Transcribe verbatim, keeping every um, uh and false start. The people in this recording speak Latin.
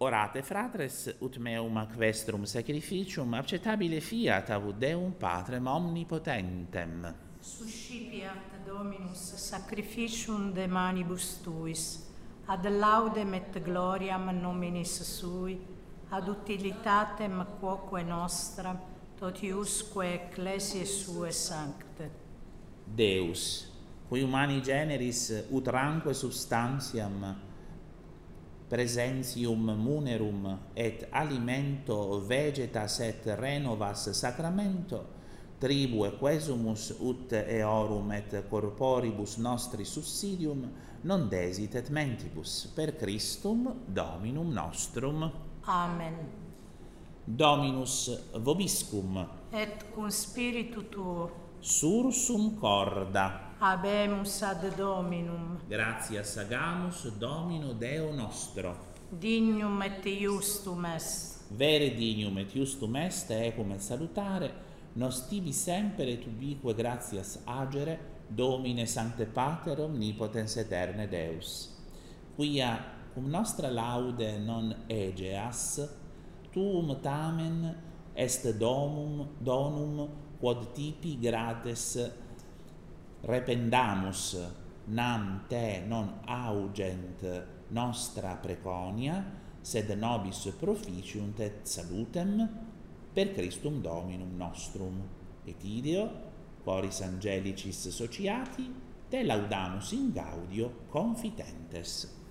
Orate fratres ut meum ac vestrum sacrificium acceptabile fiat aut Deum Patrem omnipotentem. Suscipiat Dominus sacrificium de manibus tuis, ad laudem et gloriam nominis sui, ad utilitatem quoque nostra, totiusque ecclesiae sue sancte. Deus, qui humani generis utranque substantiam presentium munerum et alimento vegetas et renovas sacramento, tribue quesumus ut eorum et corporibus nostri subsidium non desit et mentibus, per Christum Dominum nostrum. Amen. Dominus vobiscum. Et cum spiritu tuo. Sursum corda. Habemus ad Dominum. Gratias agamus Domino Deo nostro. Dignum et iustum est. Vere dignum et iustum est, ecum et salutare, nos tibi semper et ubique gratias agere, Domine Sancte Pater omnipotens aeterne Deus. Quia cum nostra laude non egeas, tuum tamen est domum, donum quod tipi grades rependamus, nam te non augent nostra preconia, sed nobis proficiunt et salutem per Christum Dominum nostrum. Et ideo, coris angelicis sociati, te laudamus in gaudio confitentes.